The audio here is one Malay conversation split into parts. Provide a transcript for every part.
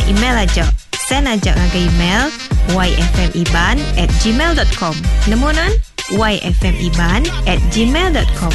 email aja. Send aja ngagai email yfmiban@gmail.com. Namunan yfmiban@gmail.com.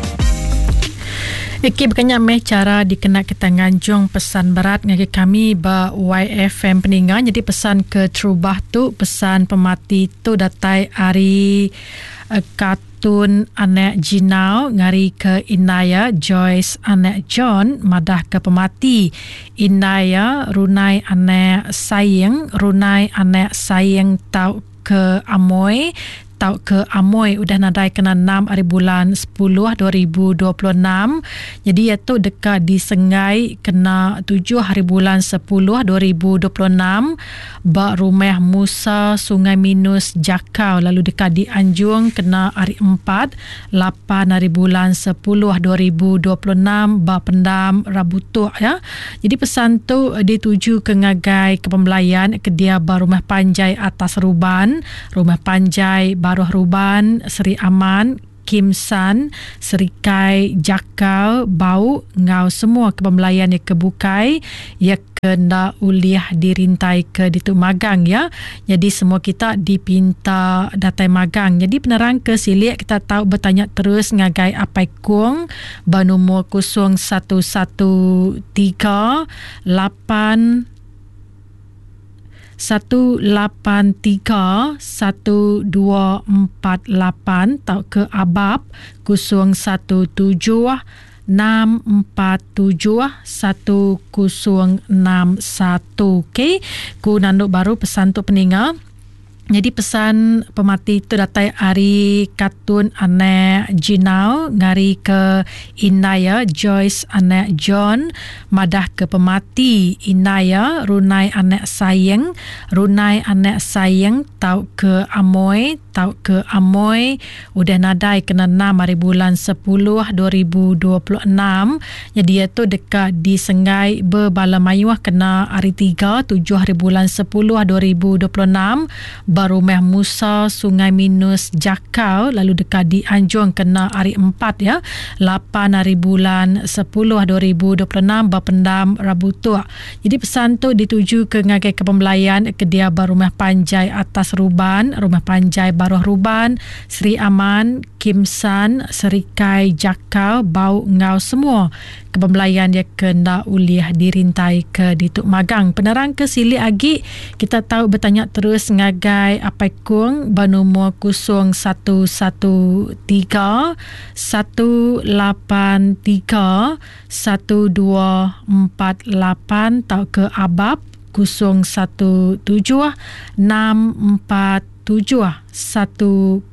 Okey, berkenaan cara dikena kita nganjung pesan berat ngagi kami ba YFM peninga. Jadi pesan ke terubah tu, pesan pemati tu datai hari kartun anak Jinau ngari ke Inaya Joyce anak John madah ke pemati. Inaya runai anak sayang, runai anak sayang tau ke Amoy, tau ke Amoy udah nadai kena 6 hari bulan 10 2026. Jadi iaitu dekat di Sengai kena 7 hari bulan 10 2026 ba rumah Musa Sungai Minus Jakau. Lalu dekat di Anjung kena hari 4 8 hari bulan 10 2026 ba Pendam Rabutuh ya. Jadi pesan tu dituju ke ngagai kepembelayan ke dia ba Rumah Panjai Atas Ruban, Rumah Panjai Baruh Ruban, Seri Aman, Kim San, Serikai Jakau, Bau, ngau semua kepembelayan yang kebukai ya kena uliah dirintai ke ditu magang ya. Jadi semua kita dipinta datai magang. Jadi penerang ke silik kita tahu bertanya terus ngagai apai kuang ba nombor 0113 8 183 1248 tau ke Abab 017 647 1061. Okey, ku nanduk baru pesan tu peninga. Jadi pesan pemati itu datai hari kartun anak Jinau ngari ke Inaya Joyce anak John madah ke pemati. Inaya runai anak sayang, runai anak sayang tau ke Amoy, tau ke Amoy udah nadai kena 6 hari bulan 10 2026. Jadi itu dekat di Sengai Berbala Mayuah kena hari 3 7 hari bulan 10 2026 baru Rumah Musa Sungai Minus Jakau. Lalu dekat di Anjung kena hari 4 ya 8 hari bulan 10 2026 Bapendam Rabutuh. Jadi pesan tu dituju ke ngagai kepembelayan ke dia Rumah Panjai Atas Ruban, Rumah Panjai Baruh Ruban, Seri Aman, Kim San, Serikai Jakau, Bau ngau semua kepembelayan dia kena uliah dirintai ke dituk magang. Penerang ke sili agi kita tahu bertanya terus ngagai apai kung ba nombor 0113 183 1248 tau ke Abab 017 647 1061.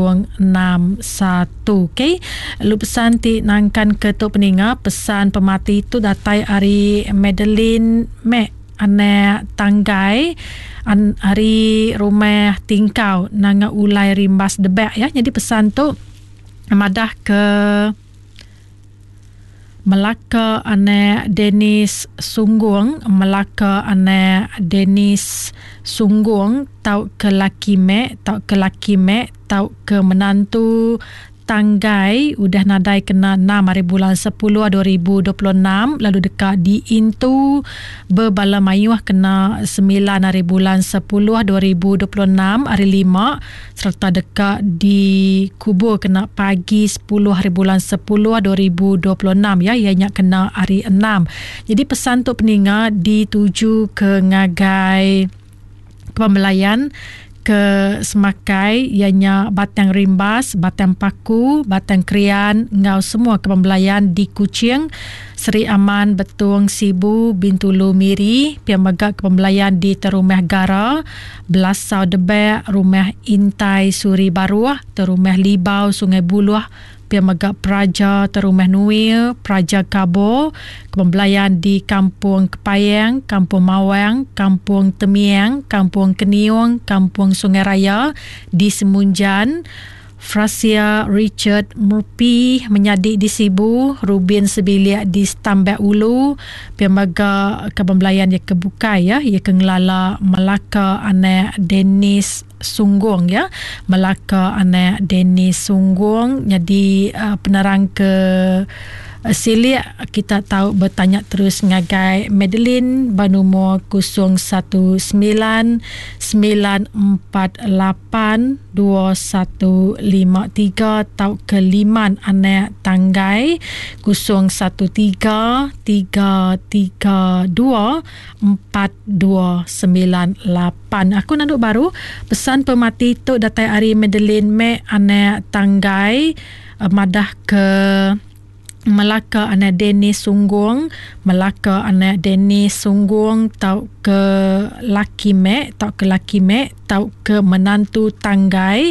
Okey, lu pesan ti nangkan ke tu peninga. Pesan pemati itu datai hari Madeline Mek anak Tanggai hari rumah Tingkau nanga ulai rimbas debak ya. Jadi pesan tu madah ke Melaka anak Dennis Sunggung, Melaka anak Dennis Sunggung tau ke Laki Mek, tau ke Laki Mek, tau ke menantu Tanggai udah nadai kena 6 hari bulan 10 2026. Lalu dekat di Intu Berbala Mayuah kena 9 hari bulan 10 2026 hari 5. Serta dekat di Kubur kena pagi 10 hari bulan 10 2026 ya, ianya kena hari 6. Jadi pesan tu peninga dituju ke ngagai pembelayan ke Semakai ianya Batang Rimbas, Batang Paku, Batang Krian, ngau semua kepembelayan di Kuching, Seri Aman, Betung, Sibu, Bintulu Miri, piamaga kepembelayan di Terumah Gara, Belasau Debek, Rumah Intai Suri Baruah, Terumah Libau Sungai Buluah, piamaga Praja Terumah Nuil, Praja Kabo, kepembelayan di Kampung Kepayang, Kampung Mawang, Kampung Temiang, Kampung Keniung, Kampung Sungai Raya di Semunjan, Frasia Richard Murpi menyadik di Sibu, Rubin Sebiliak di Stambak Ulu, piamaga kepembelayan yang kebukai ya, ia kengelala Melaka anak Dennis Sunggung ya, Melaka anak Dennis Sunggung. Jadi penerang ke Silik kita tahu bertanya terus ngagai Madeline bernombor 0193982153 tau ke Liman anak tanggai 0133324298. Aku nanduk baru pesan pemati tu datai hari Madeline me anak tanggai madah ke Melaka anak Dennis Sungguang, Melaka anak Dennis Sungguang tau ke Laki Mek, tau ke menantu tanggai,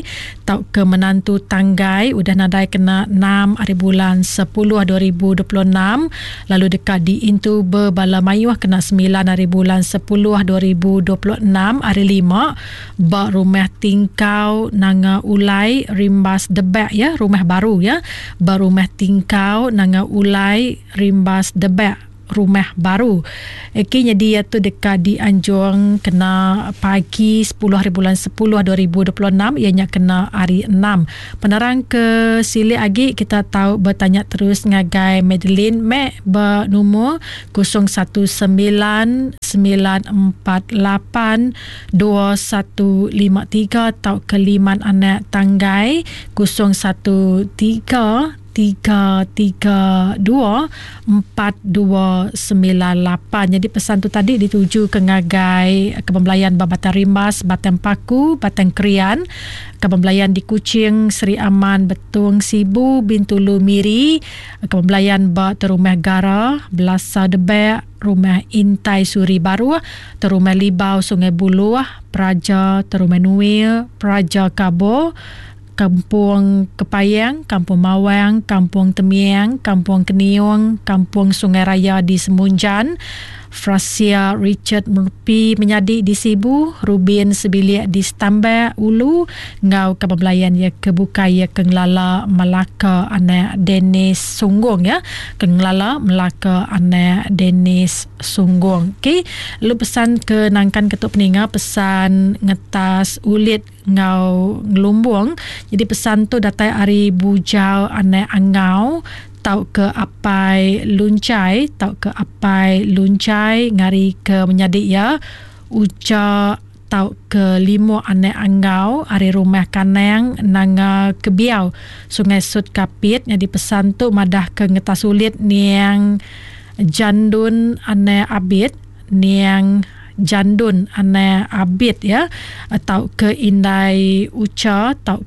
udah nadai kena 6 hari bulan 10 2026, lalu dekat di Intu Bala Mayuh kena 9 hari bulan 10 2026 hari 5 bak rumah tingkau nanga ulai rimbas debak ya, rumah baru ya, bak rumah tingkau nanga ulai rimbas debak rumah baru. Kini dia tu dekat di Anjung kena pagi 10 hari bulan 10 2026, ianya kena hari 6. Penerang ke Silik lagi kita tahu bertanya terus ngagai Madeline me bernombor 0199482153 tau ke Liman anak tanggai 0133324298. Jadi pesan tu tadi dituju ke ngagai Kebembelayan Babatan Rimbas, Batang Paku, Batang Krian, Kebembelayan di Kuching, Seri Aman, Betung Sibu, Bintulu Miri, Kebembelayan ba Terumah Gara, Belasa Debek, Rumah Intai Suri Baru, Terumah Libau Sungai Buluh, Praja Terumah Nuil, Praja Kabo, Kampung Kepayang, Kampung Mawang, Kampung Temiang, Kampung Keniung, Kampung Sungai Raya di Semunjan, Frasia Richard Murpi Menyadi di Sibu, Rubin Sebilik di Stambak Ulu, Ngau Kebembelayan ya kebuka ya Kenglala Melaka anak Dennis Sungguang ya, Kenglala Melaka anak Dennis Sungguang. Okey, lu pesan ke nangkan ketuk peninga pesan ngetas ulit ngau ngelumbung. Jadi pesan tu datai hari bujau anak angau tau ke apai luncai, ngari ke menyadik ya uca tau ke limo anak angau ari rumah kanang nanga kebiau Sungai Sud Kapit. Jadi pesan tu madah ke ngetas ulit niang jandun anak abid, niang jandun anak abid ya, tau ke indai uca, tau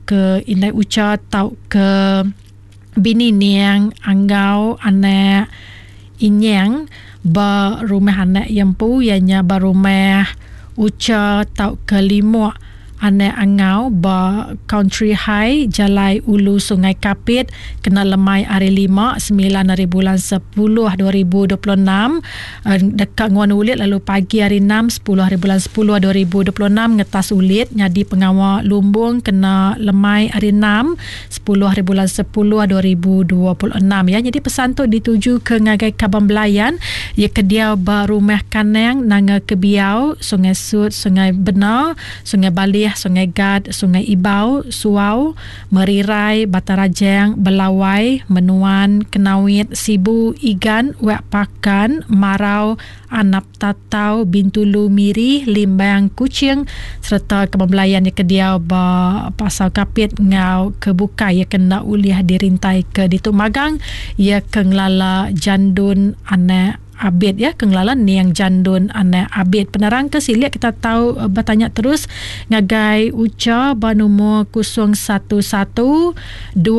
ke bini niang anggau anak inyang ba rumah anak yempu ianya ba rumah uca tau ke limo anak angau ba Country High Jalai Ulu Sungai Kapit kena lemai hari 5 9 hari bulan 10 2026 dekat Nguan Ulit, lalu pagi hari 6 10 hari bulan 10 2026 ngetas ulit nyadi pengawal lumbung kena lemai hari 6 10 hari bulan 10 2026 ya. Jadi pesan tu dituju ke ngagai Kebembelayan ya kedia ba rumah kanang nanga kebiau Sungai Sud, Sungai Benar, Sungai Balih, Sungai Gad, Sungai Ibau, Suau, Merirai, Batarajang, Belawai, Menuan, Kenawit, Sibu, Igan, Wek Pakan, Marau, Anap Tatau, Bintulu Miri, Limbang Kuching serta Kebembelayan yang kediau ba Pasau Kapit ngau kebuka ya kena uliah dirintai ke Dituk Magang ya kenglala jandun anak abid ya, kenglalan ni yang jandun anak abid. Penerang ke Silik kita tahu bertanya terus ngagai uca bernombor 011255030339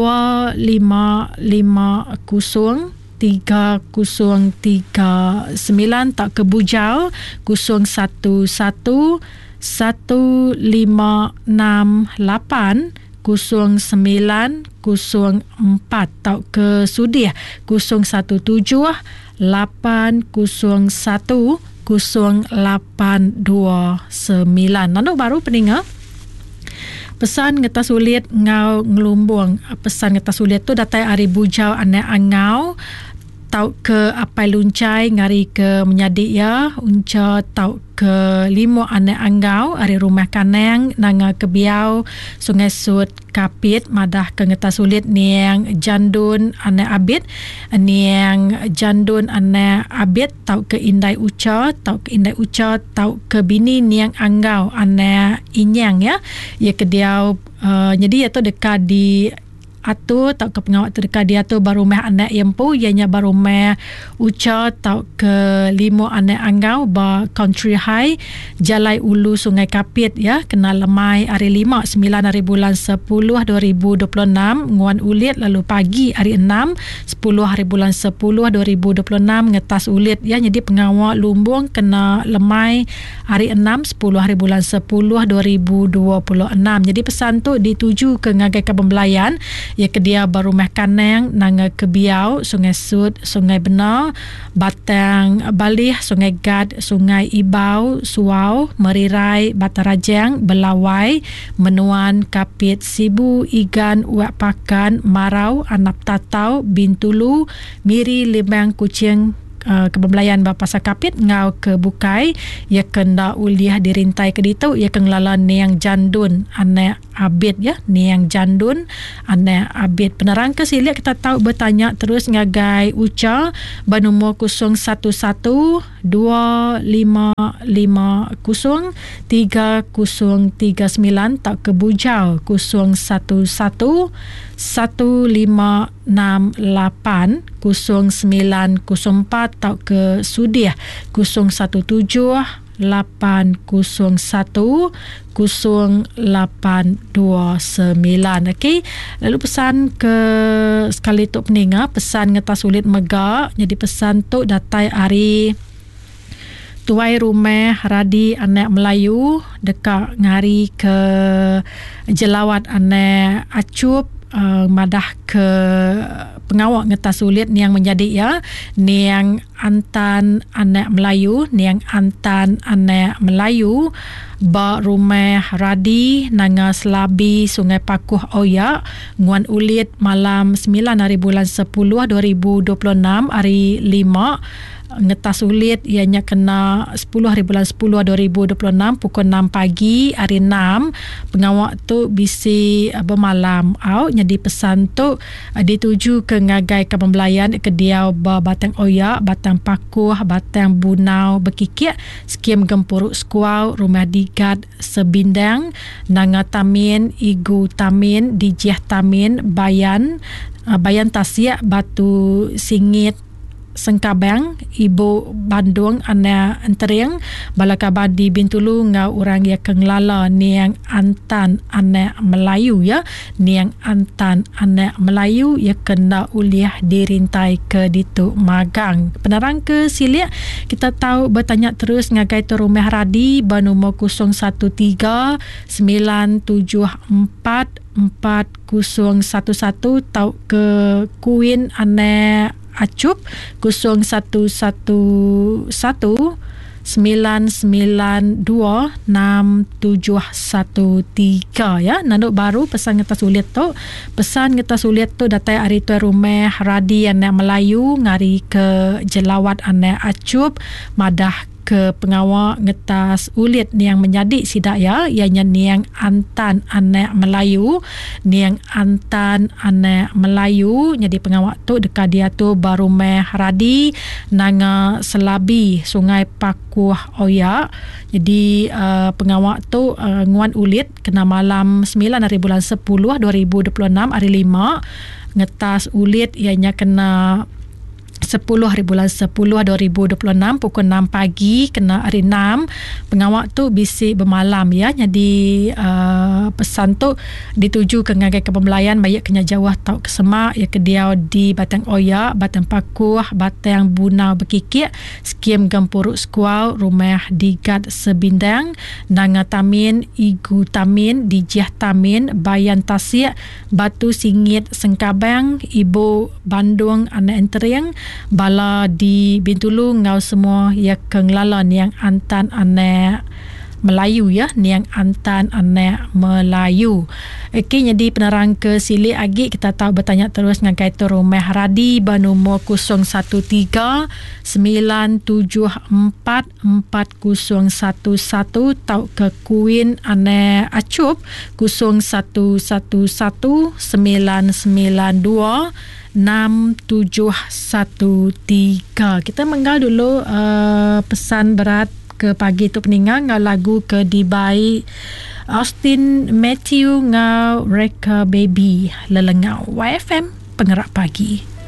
tak ke Bujau 01115680 0904 tau ke Sudiah 0178010829. Nanduk baru peninga pesan ngetas ulit ngau ngelumbung. Pesan ngetas ulit tu datai hari bujau anak angau tau ke apai luncai ngari ke menyadik ya unca tau ke limo ane anggau ari rumah kaneng nanga kebiau Sungai Sud Kapit madah ke ngetas ulit niang jandun ane abit niang jandun ane abit tau ke Indai Uca tau ke bini niang anggau ane inyang ya kediau jadi itu dekat di atu tau ke pengawak terdekat dia tu baru meh anak yempu ianya baru meh Uca tau ke limo anak anggau ba Country High Jalai Ulu Sungai Kapit ya kena lemai hari 5 9 hari bulan 10 2026 nguan ulit lalu pagi hari 6 10 hari bulan 10 2026 ngetas ulit ya jadi pengawak lumbung kena lemai hari 6 10 hari bulan 10 2026 jadi pesan tu dituju ke ngagai Kabembelayan ya kedia baru meh kaneng nanga kebiau Sungai Sud Sungai Benar Batang Balih Sungai Gad Sungai Ibau Suau Merirai Batarajang Belawai Menuan Kapit Sibu Igan Uak Pakan Marau Anap Tatau Bintulu Miri Limbang Kucing Kabembelayan Bapasa Kapit ngau ke Bukai ya kena uliah dirintai ke ditu ya kenglala niang jandun ane abit ya niang jandun ane abit penerang ke silik kita tahu bertanya terus ngagai Uca banumur 011 255 3039 tak ke Bujau 011 1568 0904 atau ke Sudiah 017 801 0829. Okey, lalu pesan ke sekali tok peninga pesan ngetas sulit megak jadi pesan tok datai hari tuai rumah radi anak Melayu dekat ngari ke jelawat anak acup madah ke pengawak ngetas sulit ni yang menjadi ya ni yang antan anak Melayu ba rumah radi nanga Selabi Sungai Pakuh Oya nguan ulit malam 9 hari bulan 10 2026 hari 5 ngetas ulit ianya kena 10 hari bulan 10 2026 pukul 6 pagi hari 6 pengawak tu bisi bermalam au jadi pesan tu dituju ke ngagai Kabembelayan ke Diau Batang Oya Batang Pakuh Batang Bunau Bekikik skim Gempuruk Skuau Rumah Digat Sebindang Nanga Tamin Igu Tamin Dijih Tamin Bayan Tasiak Batu Singit Sengkabang Ibu Bandung Ana Entering Balakabar di Bintulu ngau orang ya kenglala niang antan anak Melayu ya niang antan anak Melayu ya kena uliah dirintai ke ditu magang penerang ke silik kita tahu bertanya terus ngagai tu rumah radi banumur 013 974 4011 tau ke Queen anak Acup 0111 992 6713 ya nanduk baru pesan ngetas sulit tu datai hari tu rumah radi anak Melayu ngari ke jelawat anak Acup madah ke pengawak ngetas ulit ni yang menjadi sidak ya ianya niang antan anak Melayu jadi pengawak tu dekat dia tu baru meh radi nanga Selabi Sungai Pakuh Oya jadi pengawak tu nguan ulit kena malam 9 hari bulan 10 2026 hari 5 ngetas ulit ianya kena 10 hari bulan 10 2026 pukul 6 pagi kena hari 6 pengawak tu bisi bermalam ya jadi pesan tu dituju ke ngagai Kabembelayan baik kena jawah tau ke Semak ya ke Diau di Batang Oya Batang Pakuh Batang Bunau Bekikik skim Gempuruk Skuau Rumah Digat Sebindang Nanga Tamin Igu Tamin Dijih Tamin Bayan Tasiak Batu Singit Sengkabang Ibu Bandung Anak Entering Bala di Bintulu ngau semua ya kenglalan yang antan anak Melayu ya, niang antan anak Melayu. Okey, jadi penerang ke sili agi kita tahu bertanya terus dengan kaitan rumah Radi bernombor 013-974-4011 tau ke Queen anak Acup 0111-992-6713. Kita menggal dulu pesan berat ke pagi tu peningang ngau lagu ke Dibai Austin Matthew ngau Reka Baby lelengau YFM Pengerak Pagi.